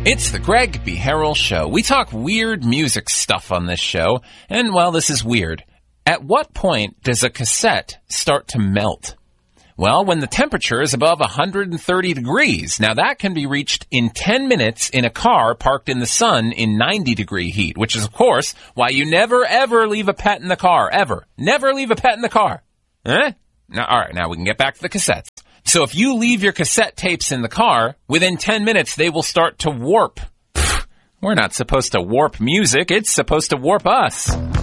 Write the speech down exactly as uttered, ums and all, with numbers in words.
It's the Greg B. Harrell Show. We talk weird music stuff on this show, and, well, this is weird. At what point does a cassette start to melt? Well, when the temperature is above one hundred thirty degrees. Now, that can be reached in ten minutes in a car parked in the sun in ninety degree heat, which is, of course, why you never, ever leave a pet in the car. Ever. Never leave a pet in the car. Eh? Now, all right, now we can get back to the cassettes. So if you leave your cassette tapes in the car, within ten minutes, they will start to warp. Pfft, we're not supposed to warp music. It's supposed to warp us.